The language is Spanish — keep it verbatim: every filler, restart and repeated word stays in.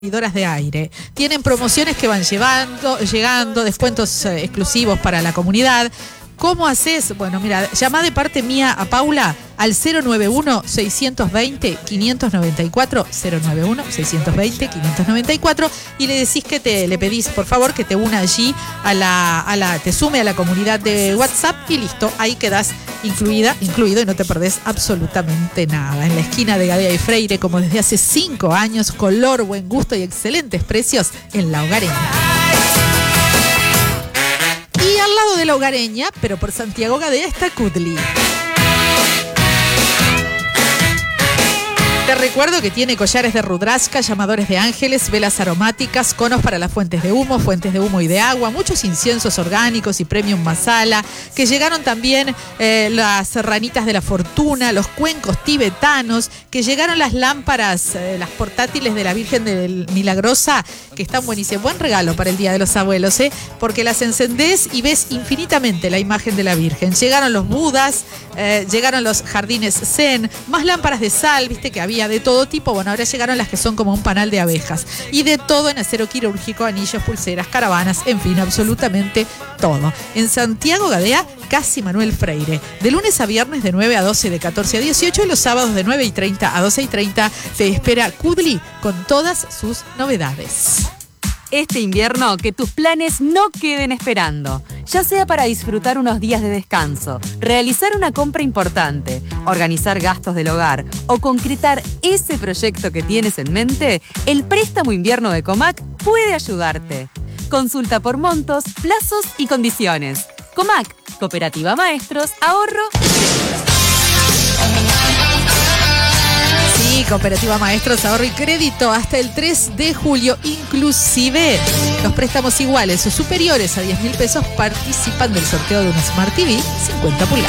Medidoras de aire. Tienen promociones que van llevando, llegando, descuentos eh, exclusivos para la comunidad. ¿Cómo haces? Bueno, mira, llama de parte mía a Paula al cero nueve uno, seis dos cero, cinco nueve cuatro, cero nueve uno, seis dos cero, cinco nueve cuatro y le decís que te, le pedís por favor que te una allí a la, a la, te sume a la comunidad de WhatsApp y listo, ahí quedás incluida, incluido y no te perdés absolutamente nada. En la esquina de Gadea y Freire, como desde hace cinco años, color, buen gusto y excelentes precios en La Hogareña. Y al lado de La Hogareña, pero por Santiago Gadea, está Kudli. Te recuerdo que tiene collares de rudrashka, llamadores de ángeles, velas aromáticas, conos para las fuentes de humo, fuentes de humo y de agua, muchos inciensos orgánicos y premium masala, que llegaron también eh, las serranitas de la fortuna, los cuencos tibetanos, que llegaron las lámparas, eh, las portátiles de la Virgen del Milagrosa, que están buenísimas. Buen regalo para el Día de los Abuelos, ¿eh? Porque las encendés y ves infinitamente la imagen de la Virgen. Llegaron los budas, eh, llegaron los jardines zen, más lámparas de sal, viste que había de todo tipo. Bueno, ahora llegaron las que son como un panal de abejas. Y de todo en acero quirúrgico, anillos, pulseras, caravanas, en fin, absolutamente todo. En Santiago Gadea, casi Manuel Freire. De lunes a viernes de nueve a doce, de catorce a dieciocho y los sábados de nueve y treinta a doce y treinta te espera Kudli con todas sus novedades. Este invierno, que tus planes no queden esperando. Ya sea para disfrutar unos días de descanso, realizar una compra importante, organizar gastos del hogar o concretar ese proyecto que tienes en mente, el préstamo invierno de Comac puede ayudarte. Consulta por montos, plazos y condiciones. Comac, Cooperativa Maestros, Ahorro. Sí, Cooperativa Maestros, Ahorro y Crédito hasta el tres de julio. Inclusive los préstamos iguales o superiores a diez mil pesos participan del sorteo de una Smart T V cincuenta pulgadas.